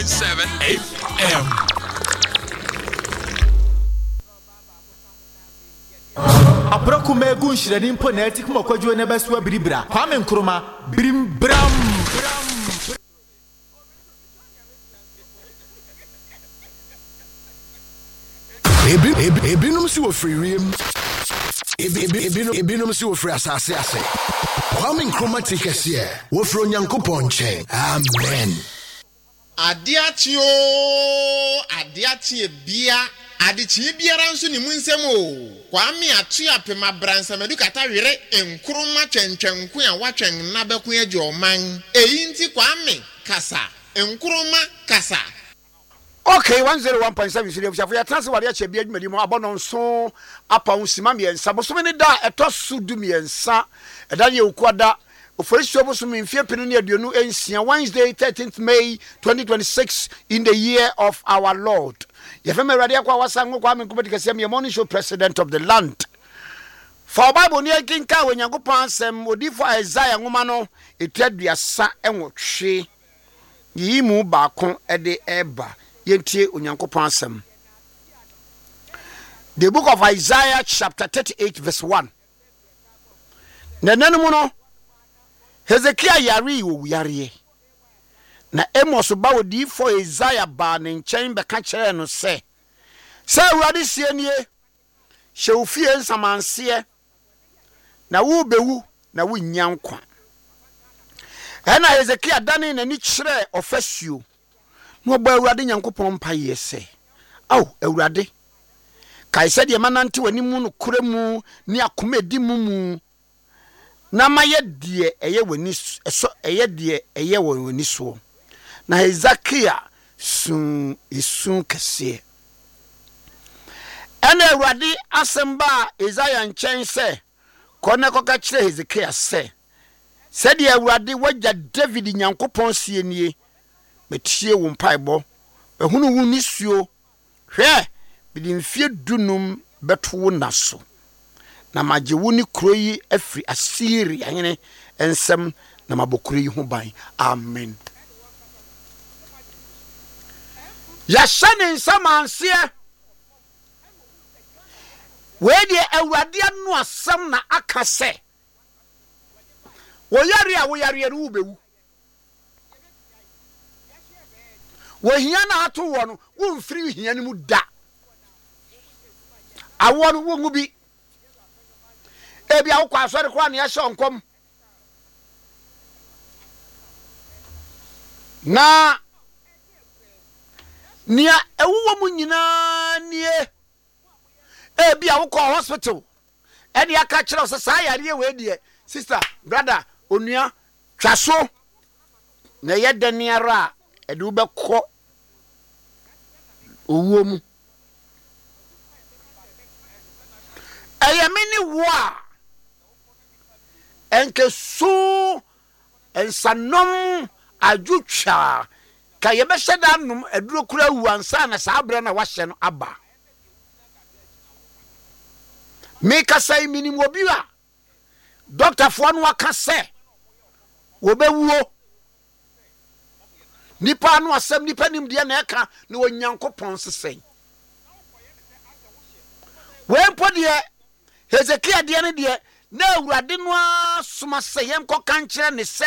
101.7 FM. Abrakume gunshirani mpo na eti kuma kwadwo ne beso biribra Kwame Nkrumah birimbram Ebinum si wo freeriem ebinum si wo free asase ase Kwame Nkrumah tikese wo fro Nyankopɔn nkyɛn amen Adiachi bia adichi biara nso ni mu nsɛm o Kwame atu apema bransamadu kata were Nkrumah twentwenko a watwen na bɛko agye ɔman eyi nti Kwame kasa Nkrumah kasa. Okay, 101.7 studio for your transfer where you be adwumadi mo abono nso apa unsima miensa bosome ne da etosu du miensa eda ye ukwada oforiso bosome mfie pinu ne aduonu ensia Wednesday 13th May 2026 in the year of our Lord. Yefeme rade akwa wasango Kwame Nkrumah tikase me morning show president of the land. For Bible ne kinka Onyankopɔn asɛm odifo Isaiah ngoma no etuaduasa enwotwe yimu baako ede eba yentie Onyankopɔn asɛm. The book of Isaiah chapter 38 verse 1. Nananum no Hezekiah yari wo yare. Na Amos ba odi for Isaiah ba ne nkyɛn bɛka kyerɛ no sɛ Awurade sie nie hye ofie nsamanse na wo bewu na wo nyankwa. Ɛna Hezekiah dane n'ani kyerɛ ɔfasuo no ba Awurade Nyankopɔn mpaye sɛ aw Awurade kai sɛ de manante wani mu no kura mu ni akoma edi mu na maye de eye wani so eye de eye wani so na Hezekiah sun kese ɛna Awurade asɛmba Isaiah nkyɛn sɛ kɔne kɔka kyerɛ Hezekiah sɛ de Awurade wagya David Nyankopɔn sie nie metie wo mpaebɔ ehunu wo nisuo hwɛ bidimfie dunum beto wo naso na magye wo ni kuro yi afiri Asiria hene ensem na mabokuro yi ho ban amen. Ya shane nsamanse we de Awurade anu asem na aka sɛ wo yare ru bewu wo hia na ato wo no wo mfiri hia ni mu da awo no wo ngubi ebi awo kwa asɔre kwa na ya hyɛ nkom na nia ewuwo mu nyina nie ebi awo kwa hospital eni aka kyerɛ sɛ saa yare we die sister brother onua twaso na ye daniara ede wo bɛkɔ owuo mu ayamini wo a enkesu ensanom adwutwa ka yebɛhyɛ da nom aduro kura wuansa na saa bra na wahyɛ no aba me kasai minim obi a doctor fo no aka sɛ wo bɛwuo nipa no asɛm nipa nim de na ɛka na Onyankopɔn sesɛn wempo de Hezekiah de ne de na Awurade no asoma sɛ yɛnkɔ ka nkyerɛ ne sɛ